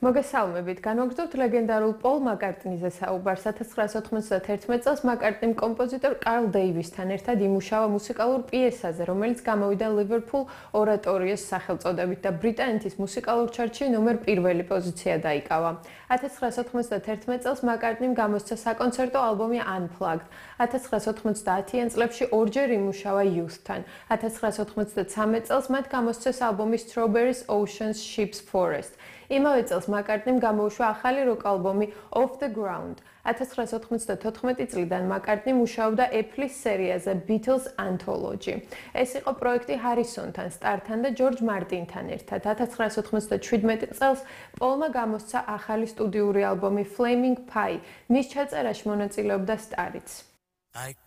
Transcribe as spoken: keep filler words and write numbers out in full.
მოგესალმებით. განვაგრძობთ ლეგენდარულ პოლ მაკარტნიზე საუბარს. ათას ცხრაასა ოთხმოცდათერთმეტ წელს მაკარტნიმ კომპოზიტორ კარლ დეივისთან ერთად იმუშავა მუსიკალურ პიესაზე, რომელიც გამოვიდა ლივერპულ ორატორიოს სახელწოდებით და ბრიტანეთის მუსიკალურ ჩარტში ნომერ პირველი პოზიცია დაიკავა. ათას ცხრაასა ოთხმოცდათერთმეტ წელს მაკარტნიმ გამოსცა საკონცერტო ალბომი Unplugged. ათას ცხრაასა ოთხმოცდაათიან წლებში ორჯერ იმუშავა Youth-თან. ათას ცხრაასა ოთხმოცდათრამეტ წელს მათ გამოსცეს ალბომი Strawberries, Oceans, Ships, Forest. იმავე წელს მაკარტნიმ გამოუშვა ახალი როკ ალბომი Off the Ground. ათას ცხრაასა ოთხმოცდათოთხმეტი წლიდან მაკარტნი მუშაობდა Apple-ის სერიაზე Beatles Anthology. ეს იყო პროექტი Harrison-თან, Starr-თან და George Martin-თან ერთად. ათას ცხრაასა ოთხმოცდაშვიდმეტ წელს პოლმა გამოსცა ახალი სტუდიური ალბომი Flaming Pie. მის ჩაწერაში მონაწილეობდა Starr-იც.